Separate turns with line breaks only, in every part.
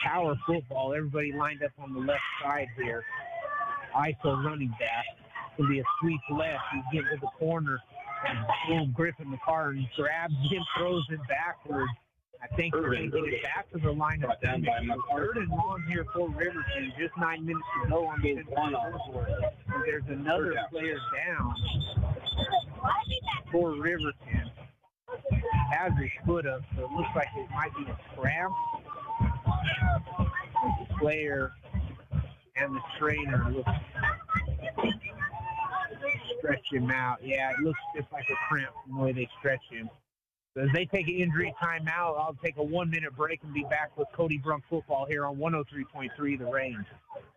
power football. Everybody lined up on the left side here. ISO running back. It's going to be a sweep left. He's getting to the corner. And boom, Griffin McCartan grabs him, throws him backwards. I think they're going to get it back to the line of third and long here for Riverton. Just 9 minutes to go on the and there's another player down for Riverton. Has his foot up, so it looks like it might be a cramp. The player and the trainer look stretch him out. Yeah, it looks just like a cramp from the way they stretch him. So as they take an injury timeout, I'll take a 1 minute break and be back with Cody Brunk football here on 103.3 The Range.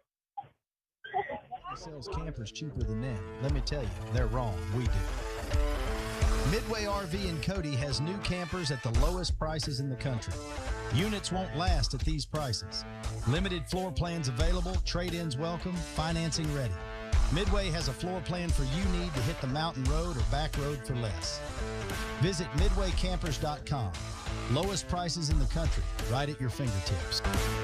Sells campers cheaper than them. Let me tell you, they're wrong. We do. Midway RV in Cody has new campers at the lowest prices in the country. Units won't last at these prices. Limited floor plans available, trade-ins welcome, financing ready. Midway has a floor plan for you need to hit the mountain road or back road for less. Visit midwaycampers.com. Lowest prices in the country, right at your fingertips.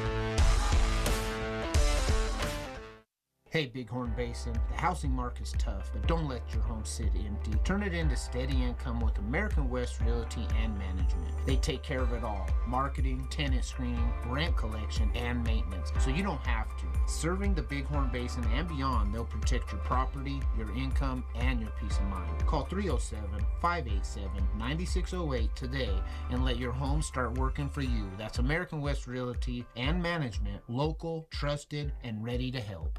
Hey Bighorn Basin, the housing market's tough, but don't let your home sit empty. Turn it into steady income with American West Realty and Management. They take care of it all. Marketing, tenant screening, rent collection, and maintenance, so you don't have to. Serving the Bighorn Basin and beyond, they'll protect your property, your income, and your peace of mind. Call 307-587-9608 today and let your home start working for you. That's American West Realty and Management, local, trusted, and ready to help.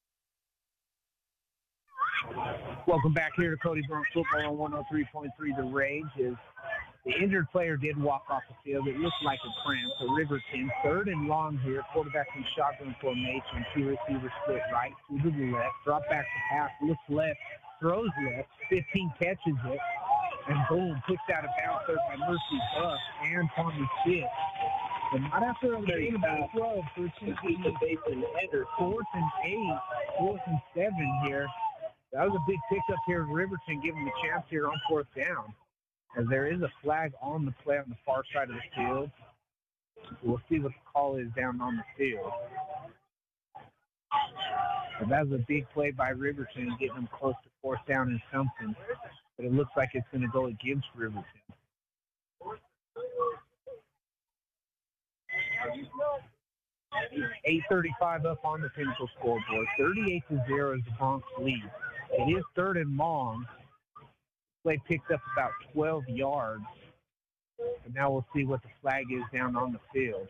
Welcome back here to Cody Brunk football on 103.3 The Rage. As the injured player did walk off the field, it looked like a cramp. So Riverton, third and long here, quarterback in shotgun formation, two receivers split right, two to the left, drop back to pass, looks left, throws left, 15 catches it, and boom, pushed out of bounds there by Mercy Buff and Tommy Fitz. And not after a gain about 12 for the Basin header, 4th and 8, 4th and 7 here. That was a big pickup here in Riverton, giving the chance here on 4th down. As there is a flag on the play on the far side of the field. We'll see what the call is down on the field. But that was a big play by Riverton, getting them close to 4th down and something. But it looks like it's going to go against Riverton. .8:35 up on the Pinnacle scoreboard. 38-0 is the Bronx lead. It is third and long. Play picked up about 12 yards. And now we'll see what the flag is down on the field.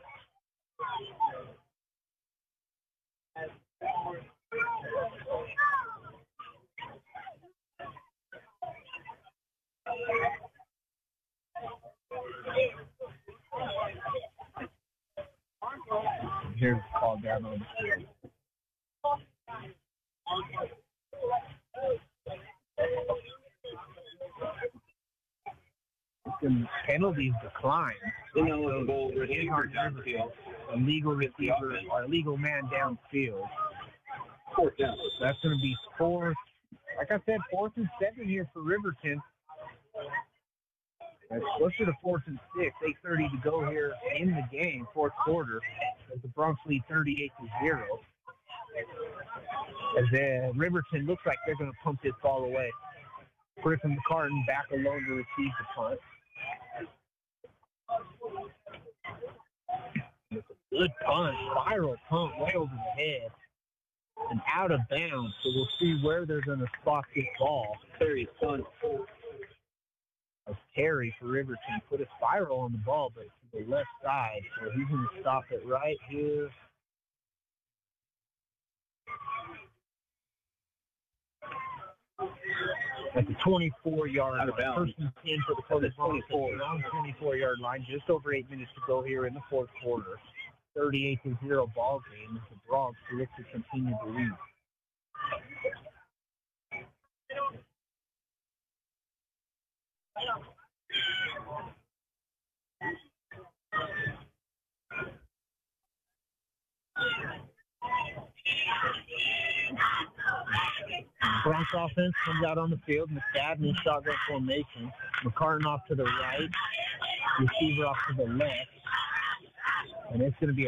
Here's the call down on the field. Penalties decline. Illegal receiver or illegal man downfield. 4th down. That's going to be 4th. Like I said, 4th and 7 here for Riverton. That's closer to 4th and 6. 8:30 to go here in the game, 4th quarter, as the Bronx lead 38-0. As Riverton looks like they're going to pump this ball away. Griffin McCartan back alone to receive the punt. It's a good punt, spiral punt way over the head and out of bounds. So we'll see where they're going to spot this ball. Terry's punt. Terry for Riverton put a spiral on the ball, but to the left side. So he's going to stop it right here. At the 24-yard line. First and 10 for the Cody 24. On the 24-yard line. Just over 8 minutes to go here in the 4th quarter. 38-0 ball game as the Bronx look to continue to lead. Bronx offense comes out on the field. McFadden in shotgun formation. McCartan off to the right. Receiver off to the left. And it's going to be